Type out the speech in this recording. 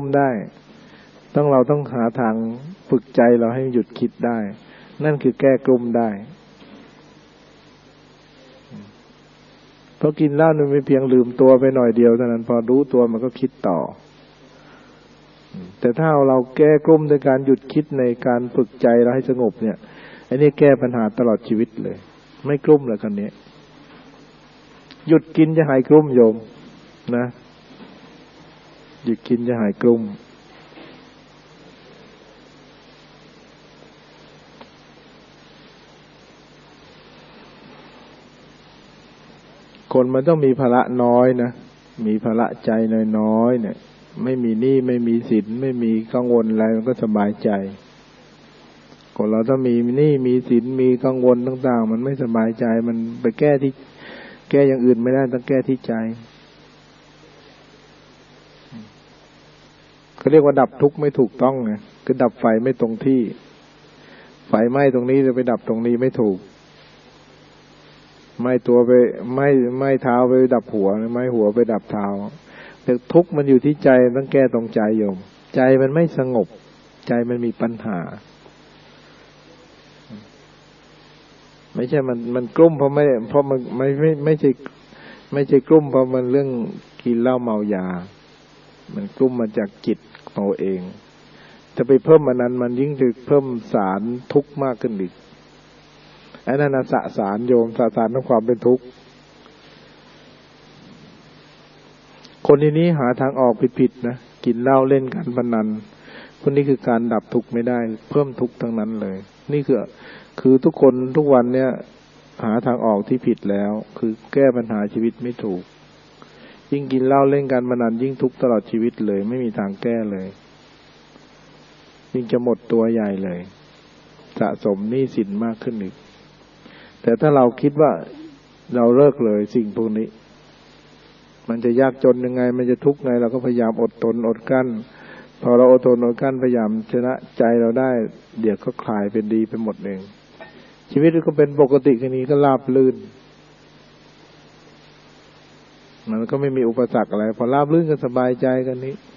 ได้เราต้องหาทางฝึกใจเราให้หยุดคิดได้นั่นคือแก้กลุ้มได้เพราะกินเหล้ามันไม่เพียงลืมตัวไปหน่อยเดียวเท่านั้นพอรู้ตัวมันก็คิดต่อแต่ถ้าเราแก้กลุ้มด้วยการหยุดคิดในการฝึกใจเราให้สงบเนี่ยอันนี้แก้ปัญหาตลอดชีวิตเลยไม่กลุ้มเลยคนนี้หยุดกินจะหายกลุ้มโยมนะหยุดกินจะหายกลุ้มคนมันต้องมีภาระน้อยนะมีภาระใจน้อยๆเนี่ยไม่มีหนี้ไม่มีสินไม่มีกังวลอะไรมันก็สบายใจคนเราถ้ามีหนี้มีสินมีกังวลต่างๆมันไม่สบายใจมันไปแก้อย่างอื่นไม่ได้ต้องแก้ที่ใจเขาเรียกว่าดับทุกข์ไม่ถูกต้องไงคือดับไฟไม่ตรงที่ไฟไหม้ตรงนี้จะไปดับตรงนี้ไม่ถูกไหม้ตัวไปไหม้เท้าไปดับหัวไหม้หัวไปดับเท้าแต่ทุกข์มันอยู่ที่ใจต้องแก้ตรงใจโยมใจมันไม่สงบใจมันมีปัญหาไม่ใช่มันกลุ้มเพราะมันไม่ใช่กลุ้มเพราะมันเรื่องกินเหล้าเมายามันกลุ้มมาจากจิตของเราเองจะไปเพิ่มมันนั้นมันยิ่งจะเพิ่มสารทุกข์มากขึ้นอีกไอ้นั่นสสารโยมสสารของความเป็นทุกข์คนที่นี้หาทางออกผิดๆนะกินเหล้าเล่นการพนันพวกนี้คือการดับทุกข์ไม่ได้เพิ่มทุกข์ทั้งนั้นเลยนี่คือทุกคนทุกวันเนี่ยหาทางออกที่ผิดแล้วคือแก้ปัญหาชีวิตไม่ถูกยิ่งกินเหล้าเล่นการพนันยิ่งทุกข์ตลอดชีวิตเลยไม่มีทางแก้เลยยิ่งจะหมดตัวใหญ่เลยสะสมหนี้สินมากขึ้นอีกแต่ถ้าเราคิดว่าเราเลิกเลยสิ่งพวกนี้มันจะยากจนยังไงมันจะทุกข์ไงเราก็พยายามอดทนอดกั้นพอเราอดทนอดกั้นพยายามชนะใจเราได้เดี๋ยวก็คลายเป็นดีไปหมดเองชีวิตก็เป็นปกติแค่นี้ก็ราบรื่นมันก็ไม่มีอุปสรรคอะไรพอราบรื่นก็สบายใจกันนี้